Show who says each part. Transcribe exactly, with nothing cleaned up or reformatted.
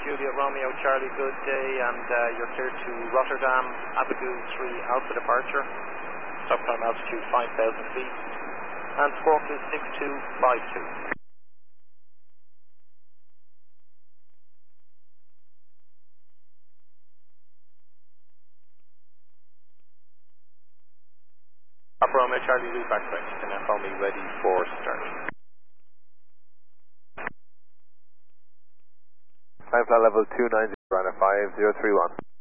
Speaker 1: Juliet Romeo Charlie, good day, and uh, you're clear to Rotterdam, Abigail three Alpha departure. Stop time altitude five thousand feet, and squawk is six two five two. Alpha Romeo Charlie, loop back right, you can now call me ready for start.
Speaker 2: Time flight level two nine zero, runner five zero three one.